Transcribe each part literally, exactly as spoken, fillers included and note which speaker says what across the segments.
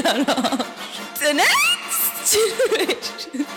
Speaker 1: Orange. The next generation.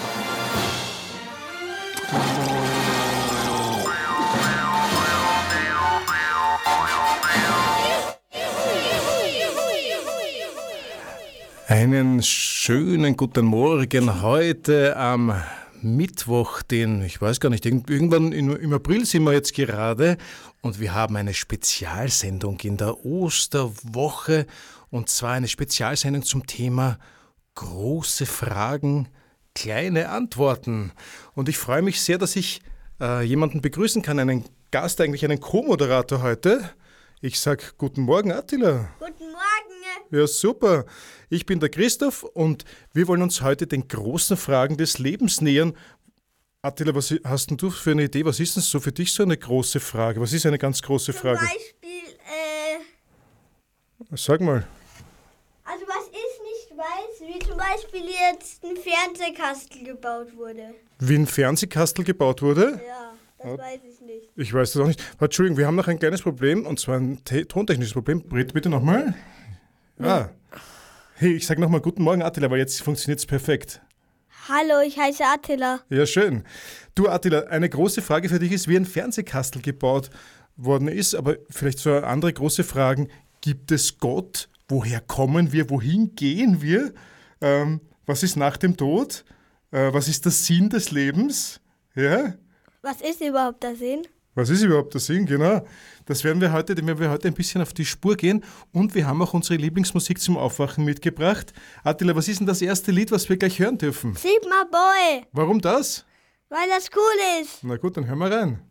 Speaker 2: Einen schönen guten Morgen heute am Mittwoch, den, ich weiß gar nicht, irgendwann im April sind wir jetzt gerade und wir haben eine Spezialsendung in der Osterwoche und zwar eine Spezialsendung zum Thema große Fragen, kleine Antworten. Und ich freue mich sehr, dass ich äh, jemanden begrüßen kann, einen Gast, eigentlich einen Co-Moderator heute. Ich sag guten Morgen, Attila.
Speaker 3: Guten Morgen.
Speaker 2: Ja, super. Ich bin der Christoph und wir wollen uns heute den großen Fragen des Lebens nähern. Attila, was hast denn du für eine Idee? Was ist denn so für dich so eine große Frage? Was ist eine ganz große
Speaker 3: Zum
Speaker 2: Frage?
Speaker 3: Zum Beispiel, äh...
Speaker 2: Sag mal.
Speaker 3: Also was ich nicht weiß, wie zum Beispiel jetzt ein Fernsehkastel gebaut wurde.
Speaker 2: Wie ein Fernsehkastel gebaut wurde?
Speaker 3: Ja, das
Speaker 2: Ja.
Speaker 3: weiß ich nicht.
Speaker 2: Ich weiß das auch nicht. Entschuldigung, wir haben noch ein kleines Problem und zwar ein te- tontechnisches Problem. Red bitte nochmal. Ah. Hey, ich sag nochmal guten Morgen, Attila, weil jetzt funktioniert es perfekt.
Speaker 3: Hallo, ich heiße Attila.
Speaker 2: Ja, schön. Du, Attila, eine große Frage für dich ist, wie ein Fernsehkastel gebaut worden ist, aber vielleicht so andere große Fragen. Gibt es Gott? Woher kommen wir? Wohin gehen wir? Ähm, was ist nach dem Tod? Äh, was ist der Sinn des Lebens? Ja?
Speaker 3: Was ist überhaupt der Sinn?
Speaker 2: Was ist überhaupt der Sinn? Genau. Das werden wir heute, dem werden wir heute ein bisschen auf die Spur gehen. Und wir haben auch unsere Lieblingsmusik zum Aufwachen mitgebracht. Attila, was ist denn das erste Lied, was wir gleich hören dürfen?
Speaker 3: Sigma Boy,
Speaker 2: Warum das?
Speaker 3: weil das cool ist.
Speaker 2: Na gut, dann hören wir rein.